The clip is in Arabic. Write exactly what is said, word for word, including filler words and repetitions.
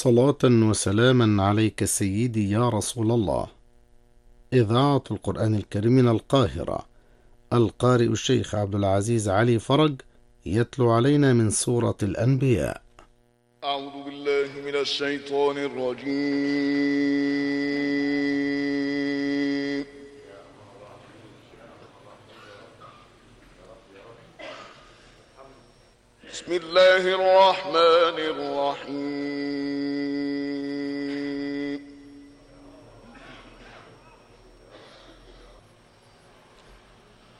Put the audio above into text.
صلاة وسلاما عليك سيدي يا رسول الله. إذاعة القرآن الكريم من القاهرة، القارئ الشيخ عبد العزيز علي فرج يتلو علينا من سورة الأنبياء. أعوذ بالله من الشيطان الرجيم. بسم الله الرحمن الرحيم.